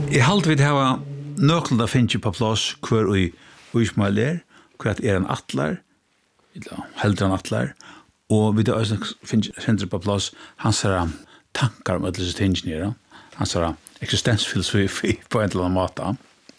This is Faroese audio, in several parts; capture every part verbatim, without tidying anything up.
Jeg halte vi det her nøklene finnes på plass hver og Ismail er, hver er en atler, heldre en atler, og vi da finnes på plass hans her tankar om alle disse tingene, hans her eksistensfilosofi på en eller annen måte.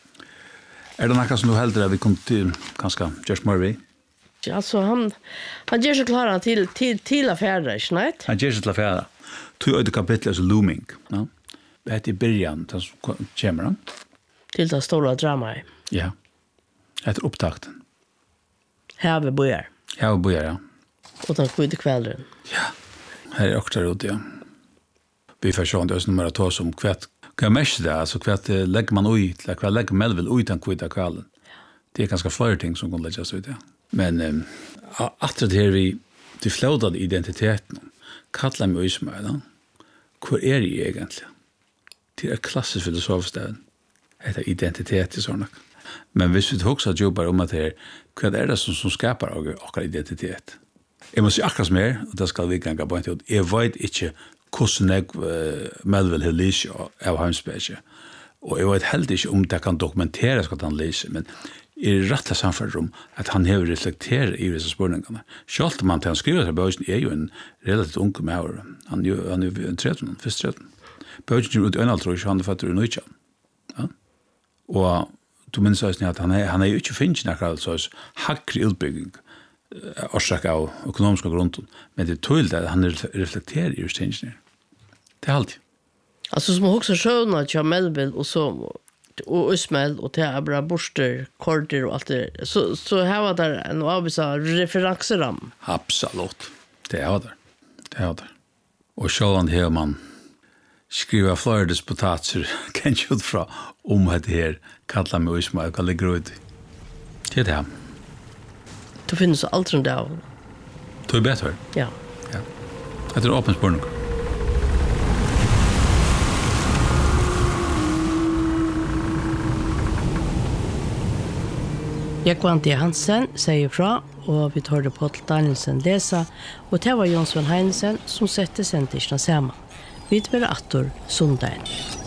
Er det noe som du helder at vi kommer til ganske Josh Murray? Ja, altså, han, han gjør seg klar til, til, til affærer, ikke sant? Han gjør seg til affærer. To øyde kapitlet er looming. No? Det heter i byrjan, det kommer han. Til det store dramaet. Ja. Det heter opptakten. Heve bojer. Heve bojer, ja. Og den kvide kvelderen. Ja. Her er også der ute, ja. Vi får se om det er nummer to som kvett. Hva er mest det? Altså, hva legger man ut? Hva legger man vel ut den kvide kvelden? Det er ganske flere ting som kan legges ut, ja. Men um, at det her vi de flådade identiteten kallar mig Ismail, hvor er jeg egentlig? Det er klassisk filosofisk det heter identitet i sånne. Men hvis vi også jobber om at det er, hva er det som, som skaper akkurat identitet? Jeg må si akkurat mer, og det skal vi ganga på en tid. Jeg vet ikke hvordan jeg uh, medvel har lyst av Heimsberg. Og jeg vet heller ikke om det kan dokumenteres hva han lyser, men er rettelig samfunnet om at han har reflekteret i disse spørningene. Selv om han til han skriver til Bøysen er jo en relativt ung med år. Han er jo, han er jo tretten, først tretten. Bøysen er ut i øynene, tror jeg ikke, han er født i Nøytjan. Ja? Og du minns også at han er, han er jo ikke finnes noe så hakkrig utbygging årsak av økonomiske grunnen, men det er tydelig at han reflekterer i disse tingene. Det er alltid. Altså som også skjønner til Melville og så og Ismail og til Abra Borster, Korder og alt det. Så, så her var det en avvisa referanseram. Absolutt. Det er det. Det er det. Og sjåan her man skriver flere disputatser kan ikke ut fra om at det her kallar meg Ismail, hva ligger ut. Det er det. Det finnes alt rundt det av. Det er bedre. Ja. Ja. Det er åpen spørning. Jekvanti Hansen sier fra, og vi tar det på til Danielsen lesa, og det var Jonsson Heinesen som sette sendtisene sammen. Vi tar attor sondagen.